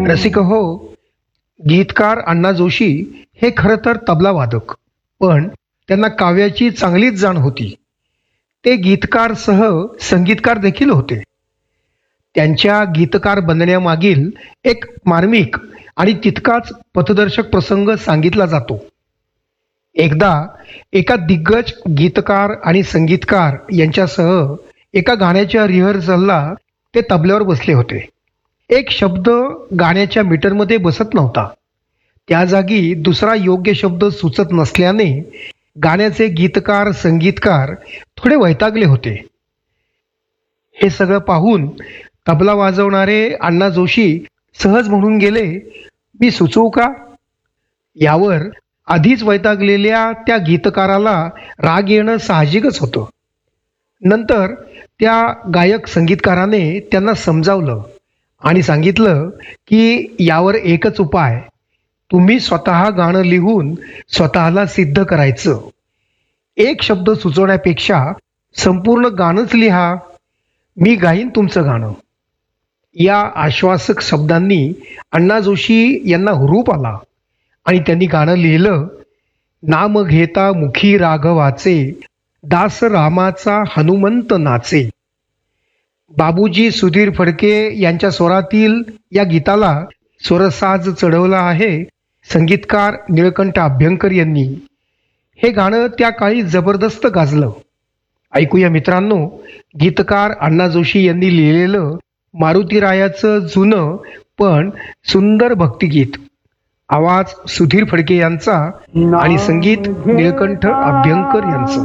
रसिक हो, गीतकार अण्णा जोशी हे खरं तर तबला वादक, पण त्यांना काव्याची चांगलीच जाण होती. ते गीतकार सह संगीतकार देखील होते. त्यांच्या गीतकार बनण्यामागील एक मार्मिक आणि तितकाच पथदर्शक प्रसंग सांगितला जातो. एकदा एका दिग्गज गीतकार आणि संगीतकार यांच्यासह एका गाण्याच्या रिहर्सलला ते तबल्यावर बसले होते. एक शब्द गाण्याच्या मीटरमध्ये बसत नव्हता. त्या जागी दुसरा योग्य शब्द सुचत नसल्याने गाण्याचे गीतकार संगीतकार थोडे वैतागले होते. हे सगळं पाहून तबला वाजवणारे अण्णा जोशी सहज म्हणून गेले, मी सुचवू का? यावर आधीच वैतागलेल्या त्या गीतकाराला राग येणं साहजिकच होतं. नंतर त्या गायक संगीतकाराने त्यांना समजावलं आणि सांगितलं की यावर एकच उपाय, तुम्ही स्वतः गाणं लिहून स्वतःला सिद्ध करायचं. एक शब्द सुचवण्यापेक्षा संपूर्ण गाणंच लिहा, मी गाईन तुमचं गाणं. या आश्वासक शब्दांनी अण्णा जोशी यांना हुरूप आला आणि त्यांनी गाणं लिहिलं. नाम घेता मुखी राघवाचे, दास रामाचा हनुमंत नाचे. बाबूजी सुधीर फडके यांच्या स्वरातील या गीताला स्वरसाज चढवला आहे संगीतकार निळकंठ अभ्यंकर यांनी. हे गाणं त्या काळी जबरदस्त गाजलं. ऐकूया मित्रांनो, गीतकार अण्णा जोशी यांनी लिहिलेलं मारुतीरायाचं जुनं पण सुंदर भक्तिगीत. आवाज सुधीर फडके यांचा आणि संगीत निळकंठ अभ्यंकर यांचं.